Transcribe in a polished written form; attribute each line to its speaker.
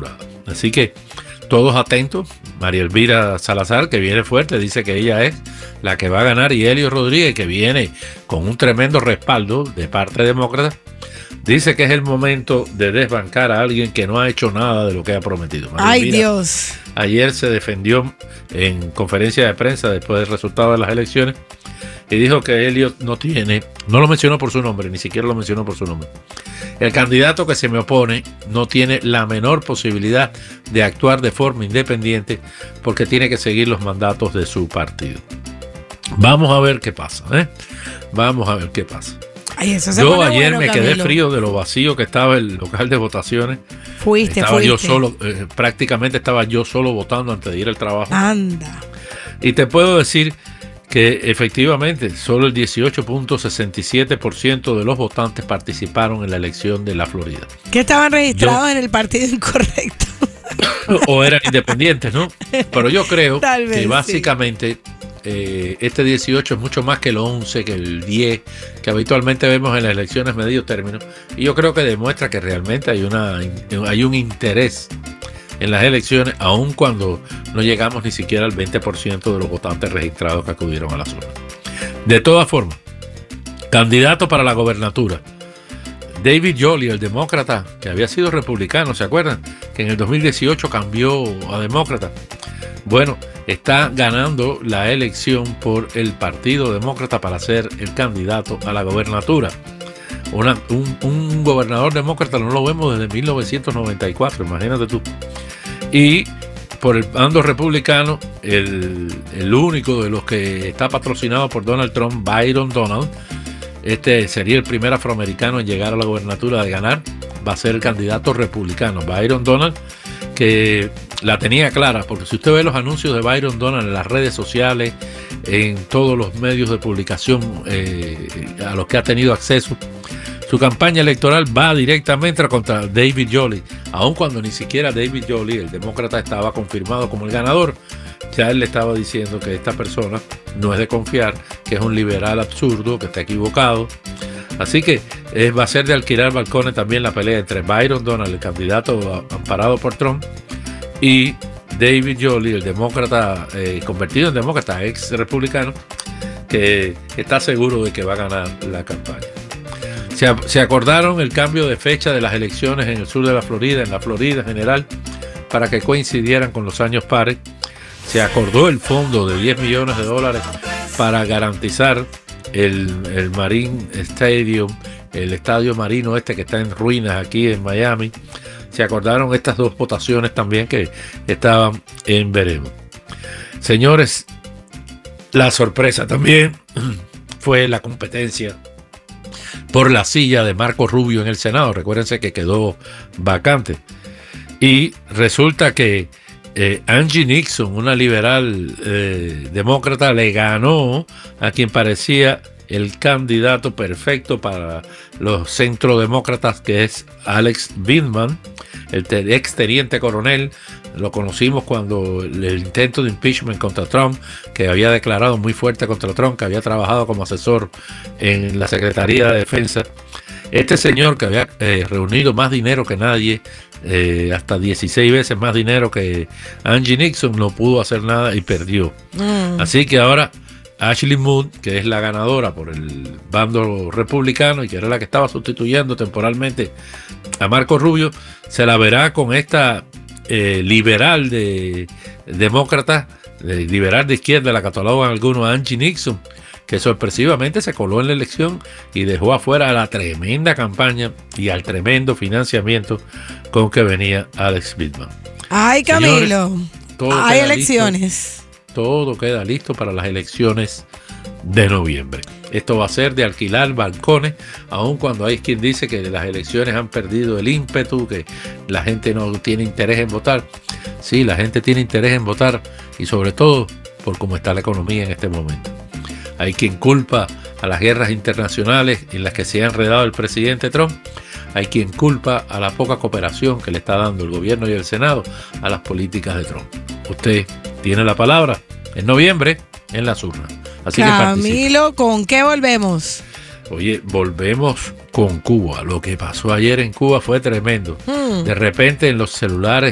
Speaker 1: inaugurada. Así que todos atentos. María Elvira Salazar, que viene fuerte, dice que ella es la que va a ganar, y Elio Rodríguez, que viene con un tremendo respaldo de parte demócrata, dice que es el momento de desbancar a alguien que no ha hecho nada de lo que ha prometido. María
Speaker 2: ¡Ay,
Speaker 1: Elvira
Speaker 2: Dios!
Speaker 1: ayer se defendió en conferencia de prensa después del resultado de las elecciones y dijo que Elliot no lo mencionó por su nombre, ni siquiera lo mencionó por su nombre. El candidato que se me opone no tiene la menor posibilidad de actuar de forma independiente porque tiene que seguir los mandatos de su partido. Vamos a ver qué pasa, ¿eh? Vamos a ver qué pasa.
Speaker 2: Ay, eso se
Speaker 1: Yo
Speaker 2: pone
Speaker 1: ayer
Speaker 2: bueno,
Speaker 1: me quedé
Speaker 2: Camilo.
Speaker 1: frío de lo vacío que estaba el local de votaciones.
Speaker 2: Fuiste.
Speaker 1: Yo solo, prácticamente estaba yo solo votando antes de ir al trabajo.
Speaker 2: Anda.
Speaker 1: Y te puedo decir que efectivamente solo el 18.67% de los votantes participaron en la elección de la Florida.
Speaker 2: Que estaban registrados en el partido incorrecto.
Speaker 1: O eran independientes, ¿no? Pero yo creo
Speaker 2: Tal vez,
Speaker 1: que básicamente este 18 es mucho más que el 11, que el 10, que habitualmente vemos en las elecciones medio término. Y yo creo que demuestra que realmente hay un interés en las elecciones, aun cuando no llegamos ni siquiera al 20% de los votantes registrados que acudieron a las urnas. De todas formas, candidato para la gobernatura, David Jolly, el demócrata, que había sido republicano, ¿se acuerdan? Que en el 2018 cambió a demócrata. Bueno, está ganando la elección por el Partido Demócrata para ser el candidato a la gobernatura. Un gobernador demócrata no lo vemos desde 1994, imagínate tú. Y por el bando republicano, el único de los que está patrocinado por Donald Trump, Byron Donald, este sería el primer afroamericano en llegar a la gobernatura de ganar, va a ser el candidato republicano, Byron Donald, que la tenía clara, porque si usted ve los anuncios de Byron Donald en las redes sociales, en todos los medios de publicación a los que ha tenido acceso, su campaña electoral va directamente contra David Jolly, aun cuando ni siquiera David Jolly, el demócrata, estaba confirmado como el ganador. Ya él le estaba diciendo que esta persona no es de confiar, que es un liberal absurdo, que está equivocado. Así que va a ser de alquilar balcones también la pelea entre Byron Donald, el candidato amparado por Trump, y David Jolly, el demócrata convertido en demócrata, ex republicano, que está seguro de que va a ganar la campaña. Se acordaron el cambio de fecha de las elecciones en el sur de la Florida, en la Florida en general, para que coincidieran con los años pares. Se acordó el fondo de $10 millones para garantizar el Marine Stadium, el estadio marino que está en ruinas aquí en Miami. Se acordaron estas dos votaciones también que estaban en veremos. Señores, la sorpresa también fue la competencia por la silla de Marco Rubio en el Senado. Recuérdense que quedó vacante. Y resulta que Angie Nixon, una liberal demócrata, le ganó a quien parecía el candidato perfecto para los centrodemócratas, que es Alex Vindman, el ex teniente coronel. Lo conocimos cuando el intento de impeachment contra Trump, que había declarado muy fuerte contra Trump, que había trabajado como asesor en la Secretaría de Defensa. Este señor, que había reunido más dinero que nadie, hasta 16 veces más dinero que Angie Nixon, no pudo hacer nada y perdió. Así que ahora Ashley Moon, que es la ganadora por el bando republicano y que era la que estaba sustituyendo temporalmente a Marco Rubio, se la verá con esta liberal de demócrata, liberal de izquierda, la catalogan algunos, Angie Nixon, que sorpresivamente se coló en la elección y dejó afuera a la tremenda campaña y al tremendo financiamiento con que venía Alex Vindman.
Speaker 2: Ay, Camilo,
Speaker 1: señores,
Speaker 2: hay elecciones.
Speaker 1: Todo queda listo para las elecciones de noviembre. Esto va a ser de alquilar balcones, aun cuando hay quien dice que las elecciones han perdido el ímpetu, que la gente no tiene interés en votar. Sí, la gente tiene interés en votar y sobre todo por cómo está la economía en este momento. Hay quien culpa a las guerras internacionales en las que se ha enredado el presidente Trump. Hay quien culpa a la poca cooperación que le está dando el gobierno y el Senado a las políticas de Trump. Usted tiene la palabra en noviembre en las urnas. Así
Speaker 2: Camilo, ¿con qué volvemos?
Speaker 1: Oye, volvemos con Cuba. Lo que pasó ayer en Cuba fue tremendo. De repente en los celulares